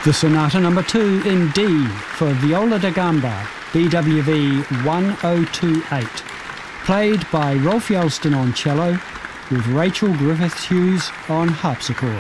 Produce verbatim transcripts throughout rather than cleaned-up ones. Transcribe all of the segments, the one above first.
The Sonata number two in D for Viola da Gamba, B W V one oh two eight, played by Rolf Yelston on cello with Rachel Griffiths-Hughes on harpsichord.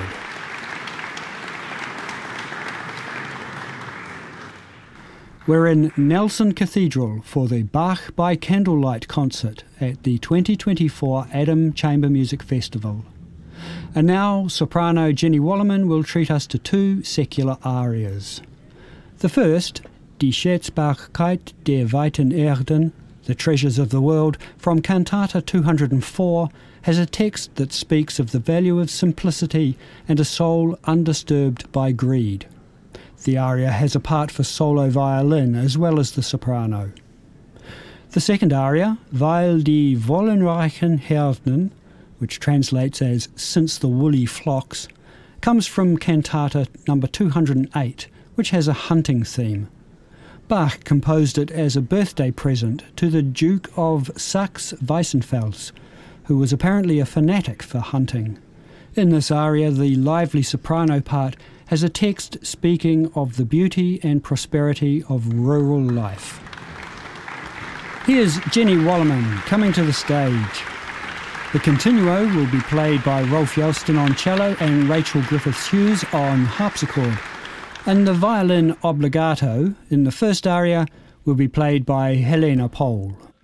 We're in Nelson Cathedral for the Bach by Candlelight concert at the twenty twenty-four Adam Chamber Music Festival. And now soprano Jenny Wallerman will treat us to two secular arias. The first, Die Schätzbarkeit der weiten Erden, The Treasures of the World, from Cantata two hundred four, has a text that speaks of the value of simplicity and a soul undisturbed by greed. The aria has a part for solo violin as well as the soprano. The second aria, Weil die wollenreichen Herden, which translates as Since the Woolly Flocks, comes from Cantata number two hundred eight, which has a hunting theme. Bach composed it as a birthday present to the Duke of Saxe-Weissenfels, who was apparently a fanatic for hunting. In this aria, the lively soprano part has a text speaking of the beauty and prosperity of rural life. Here's Jenny Wallerman coming to the stage. The continuo will be played by Rolf Yelston on cello and Rachel Griffiths-Hughes on harpsichord, and the violin obbligato in the first aria will be played by Helena Pohl.